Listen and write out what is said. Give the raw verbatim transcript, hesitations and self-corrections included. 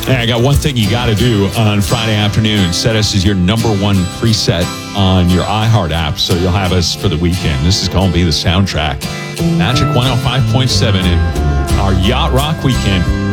Hey, I got one thing you got to do on Friday afternoon. Set us as your number one preset on your iHeart app, so you'll have us for the weekend. This is going to be the soundtrack. Magic one oh five point seven in our Yacht Rock weekend.